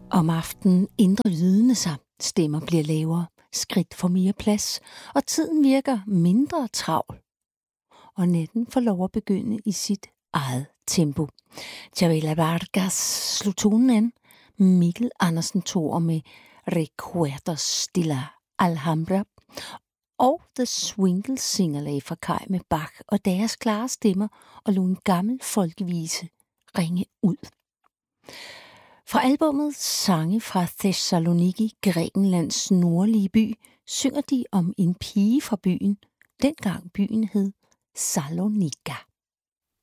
Om aftenen ændrer lydene sig, stemmer bliver lavere, skridt får mere plads, og tiden virker mindre travl. Og natten får lov at begynde i sit eget tempo. Chavela Vargas slog tonen an. Mikkel Andersen tog med Recuerdos de la Alhambra. Og The Swingles Singer lagde fra kaj med Bach og deres klare stemmer og lod en gammel folkevise ringe ud. Fra albummet Sange fra Thessaloniki, Grækenlands nordlige by, synger de om en pige fra byen, dengang byen hed Salonika.